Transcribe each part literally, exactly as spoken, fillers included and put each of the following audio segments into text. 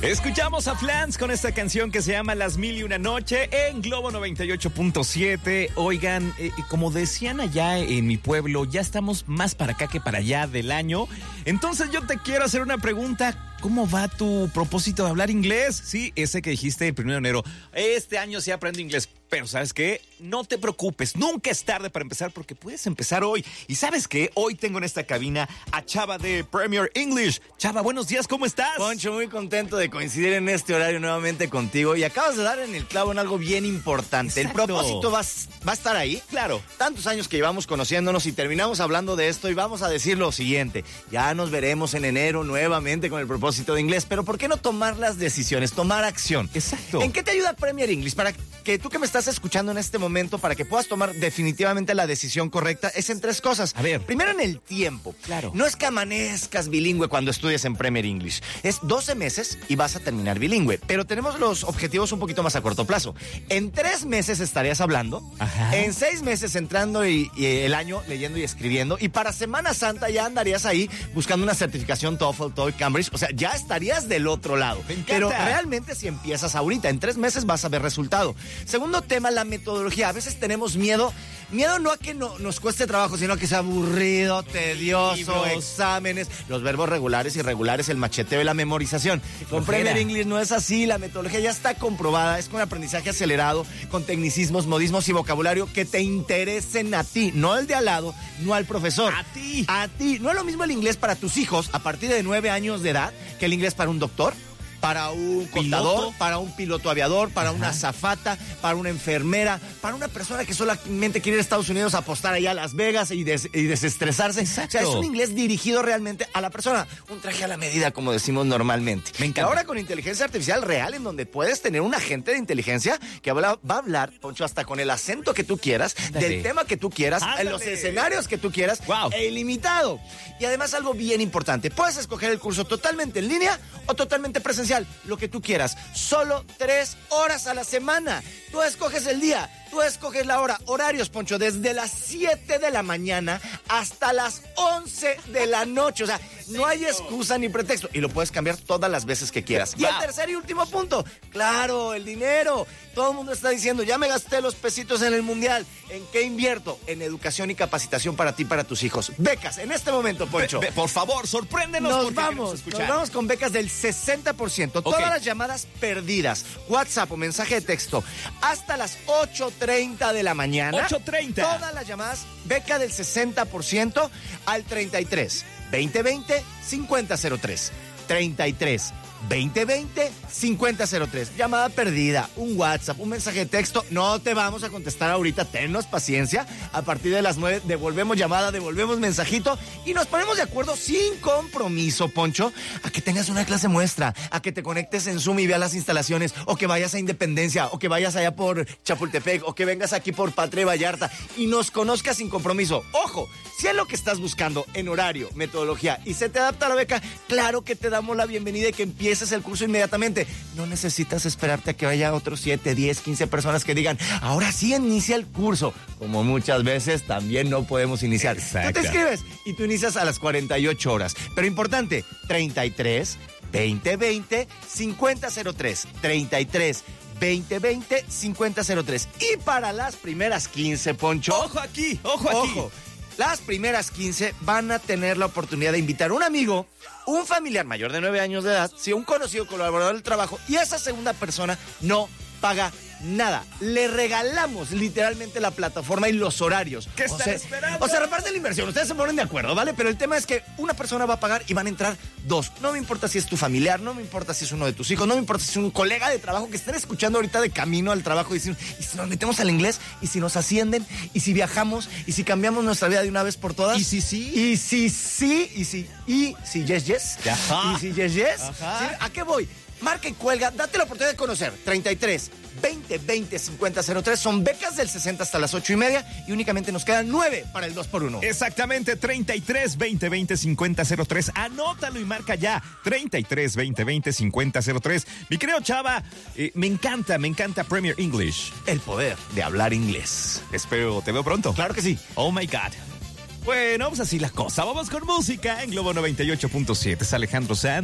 Escuchamos a Flans con esta canción que se llama Las Mil y Una Noche en Globo noventa y ocho punto siete. Oigan, eh, como decían allá en mi pueblo, ya estamos más para acá que para allá del año. Entonces yo te quiero hacer una pregunta. ¿Cómo va tu propósito de hablar inglés? Sí, ese que dijiste el primero de enero. Este año sí aprendo inglés. Pero ¿sabes qué? No te preocupes, nunca es tarde para empezar porque puedes empezar hoy. ¿Y sabes qué? Hoy tengo en esta cabina a Chava de Premier English. Chava, buenos días, ¿cómo estás? Poncho, muy contento de coincidir en este horario nuevamente contigo y acabas de dar en el clavo en algo bien importante. Exacto. El propósito va, va a estar ahí. Claro. Tantos años que llevamos conociéndonos y terminamos hablando de esto y vamos a decir lo siguiente. Ya nos veremos en enero nuevamente con el propósito de inglés, pero ¿por qué no tomar las decisiones, tomar acción? Exacto. ¿En qué te ayuda Premier English? Para que tú que me estás escuchando en este momento, para que puedas tomar definitivamente la decisión correcta, es en tres cosas. A ver. Primero, en el tiempo. Claro. No es que amanezcas bilingüe cuando estudies en Premier English. Es doce meses y vas a terminar bilingüe. Pero tenemos los objetivos un poquito más a corto plazo. En tres meses estarías hablando. Ajá. En seis meses entrando y, y el año leyendo y escribiendo. Y para Semana Santa ya andarías ahí buscando una certificación TOEFL, TOEIC, Cambridge. O sea, ya estarías del otro lado. Me encanta. Pero realmente si empiezas ahorita, en tres meses vas a ver resultado. Segundo tema, la metodología. A veces tenemos miedo, miedo no a que no, nos cueste trabajo, sino a que sea aburrido, tedioso, Libros. exámenes, los verbos regulares y irregulares, el macheteo y la memorización. Con flojera. Premier English no es así, la metodología ya está comprobada, es con aprendizaje acelerado, con tecnicismos, modismos y vocabulario que te interesen a ti, no el de al lado, no al profesor. A ti. A ti. No es lo mismo el inglés para tus hijos a partir de nueve años de edad que el inglés para un doctor, para un contador, ¿Piloto? para un piloto aviador, para Ajá. una azafata, para una enfermera, para una persona que solamente quiere ir a Estados Unidos a apostar allá a Las Vegas y, des- y desestresarse. Exacto. O sea, es un inglés dirigido realmente a la persona. Un traje a la medida, como decimos normalmente. Me encanta. Y ahora con inteligencia artificial real, en donde puedes tener un agente de inteligencia que habla- va a hablar, Poncho, hasta con el acento que tú quieras, Ándale. del tema que tú quieras, en Ándale. los escenarios que tú quieras, Guau. e ilimitado. Y además algo bien importante, puedes escoger el curso totalmente en línea o totalmente presencial, lo que tú quieras. Solo tres horas a la semana. Tú escoges el día, tú escoges la hora. Horarios, Poncho, desde las siete de la mañana hasta las once de la noche. O sea, no hay excusa ni pretexto. Y lo puedes cambiar todas las veces que quieras. Y el Wow. tercer y último punto, claro, el dinero. Todo el mundo está diciendo, ya me gasté los pesitos en el mundial. ¿En qué invierto? En educación y capacitación para ti y para tus hijos. Becas, en este momento, Poncho. Ve- ve, por favor, sorpréndenos. Nos porque queremos vamos, escuchar. nos vamos con becas del sesenta por ciento. Ok. Todas las llamadas perdidas, WhatsApp o mensaje de texto, hasta las ocho treinta de la mañana. ocho treinta. Todas las llamadas, beca del sesenta por ciento al treinta y tres, veinte veinte, cincuenta cero tres. treinta y tres, veinte veinte, cincuenta cero tres. Llamada perdida, un WhatsApp, un mensaje de texto. No te vamos a contestar ahorita, tennos paciencia. A partir de las nueve devolvemos llamada, devolvemos mensajito y nos ponemos de acuerdo sin compromiso, Poncho, a que tengas una clase muestra, a que te conectes en Zoom y veas las instalaciones, o que vayas a Independencia, o que vayas allá por Chapultepec, o que vengas aquí por Patria Vallarta y nos conozcas sin compromiso. Ojo, si es lo que estás buscando en horario, metodología y se te adapta a la beca, claro que te damos la bienvenida y que empieces el curso inmediatamente. No necesitas esperarte a que haya otros siete, diez, quince personas que digan, ahora sí inicia el curso, como muchas veces también no podemos iniciar. Exacto. Tú te inscribes y tú inicias a las cuarenta y ocho horas. Pero importante, treinta y tres, veinte veinte, cincuenta cero tres. treinta y tres, veinte veinte, cincuenta cero tres. Y para las primeras quince, Poncho. Ojo aquí, ojo aquí. Ojo, las primeras quince van a tener la oportunidad de invitar a un amigo, un familiar mayor de nueve años de edad, si un conocido colaborador del trabajo, y esa segunda persona no paga nada. Le regalamos literalmente la plataforma y los horarios. ¿Qué O están sea, esperando? O sea, reparte la inversión. Ustedes se ponen de acuerdo, ¿vale? Pero el tema es que una persona va a pagar y van a entrar dos. No me importa si es tu familiar, no me importa si es uno de tus hijos, no me importa si es un colega de trabajo que estén escuchando ahorita de camino al trabajo y dicen, ¿y si nos metemos al inglés? ¿Y si nos ascienden? ¿Y si viajamos? ¿Y si cambiamos nuestra vida de una vez por todas? ¿Y si sí? ¿Y si sí? ¿Y si? ¿Y si yes, yes? Ajá. ¿Y si yes, yes? Ajá. ¿Sí? ¿A qué voy? Marca y cuelga, date la oportunidad de conocer. treinta y tres, veinte veinte, cincuenta cero tres. Son becas del sesenta hasta las ocho y media y únicamente nos quedan nueve para el dos por uno. Exactamente, treinta y tres, veinte veinte, cincuenta cero tres. Anótalo y marca ya. treinta y tres, veinte veinte, cincuenta cero tres. Mi querido Chava, eh, me encanta, me encanta Premier English. El poder de hablar inglés. Espero te veo pronto. Claro que sí. Oh my God. Bueno, pues así la cosa. Vamos con música en Globo noventa y ocho punto siete. Es Alejandro Sanz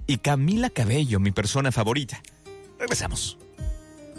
y Camila Cabello, mi persona favorita. Regresamos.